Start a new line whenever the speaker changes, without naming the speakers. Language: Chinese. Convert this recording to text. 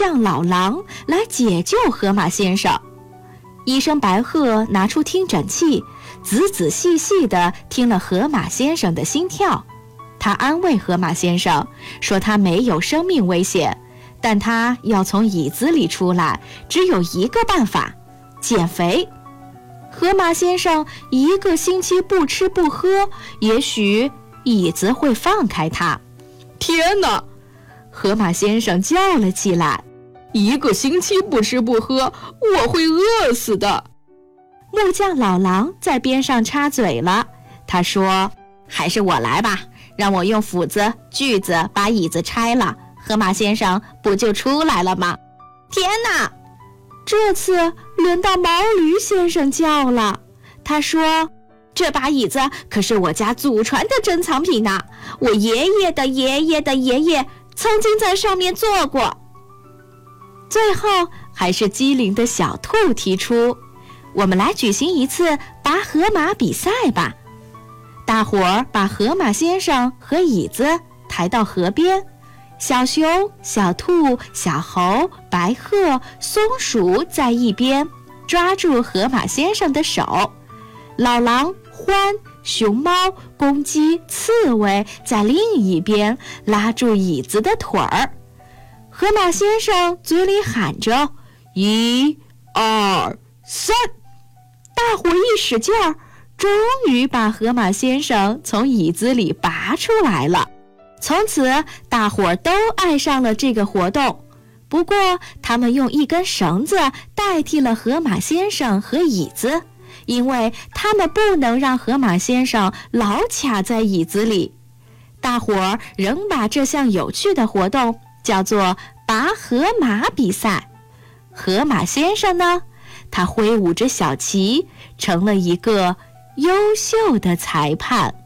匠老狼来解救河马先生。医生白鹤拿出听诊器，仔仔细细地听了河马先生的心跳。他安慰河马先生说，他没有生命危险，但他要从椅子里出来，只有一个办法：减肥。河马先生1个星期不吃不喝，也许椅子会放开他。
天哪！
河马先生叫了起来
，1个星期不吃不喝，我会饿死的。
木匠老狼在边上插嘴了，他说，还是我来吧，让我用斧子锯子把椅子拆了，河马先生不就出来了吗？天哪！这次轮到毛驴先生叫了，他说，这把椅子可是我家祖传的珍藏品呢，我爷爷的爷爷的爷爷曾经在上面坐过。最后还是机灵的小兔提出，我们来举行一次拔河马比赛吧。大伙儿把河马先生和椅子抬到河边，小熊、小兔、小猴、白鹤、松鼠在一边抓住河马先生的手，老狼、獾、熊猫、公鸡、刺猬在另一边拉住椅子的腿儿。河马先生嘴里喊着1、2、3，大伙一使劲儿，终于把河马先生从椅子里拔出来了。从此大伙儿都爱上了这个活动，不过他们用一根绳子代替了河马先生和椅子，因为他们不能让河马先生老卡在椅子里。大伙儿仍把这项有趣的活动叫做拔河马比赛。河马先生呢，他挥舞着小旗，成了一个优秀的裁判。